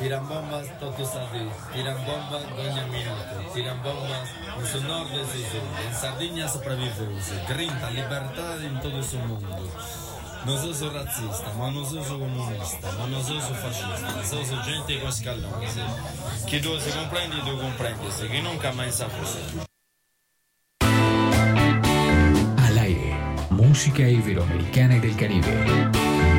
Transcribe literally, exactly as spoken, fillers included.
Tiran bombas todos os dias, tiran bombas doña minuto, tiran bombas no seu norte e seu sul. Em Sardinha sobreviveu-se, grinta, liberdade em todo esse mundo. Não sou racista, mas não sou comunista, mas não sou fascista, sou gente com scalões. Chi tu si comprendi, tu comprendi, che nunca mai saprò. Al aire, música iberoamericana y del Caribe.